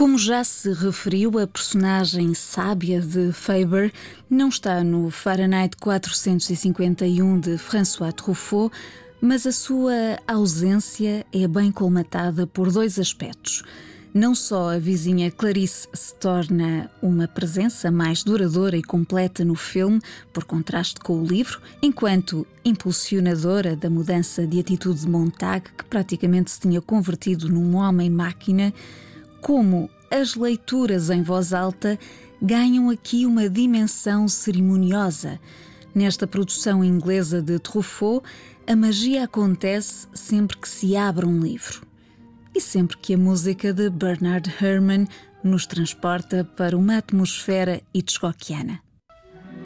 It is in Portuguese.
Como já se referiu, a personagem sábia de Faber não está no Fahrenheit 451 de François Truffaut, mas a sua ausência é bem colmatada por dois aspectos. Não só a vizinha Clarice se torna uma presença mais duradoura e completa no filme, por contraste com o livro, enquanto impulsionadora da mudança de atitude de Montag, que praticamente se tinha convertido num homem-máquina, como as leituras em voz alta ganham aqui uma dimensão cerimoniosa. Nesta produção inglesa de Truffaut, a magia acontece sempre que se abre um livro e sempre que a música de Bernard Herrmann nos transporta para uma atmosfera hitchcockiana.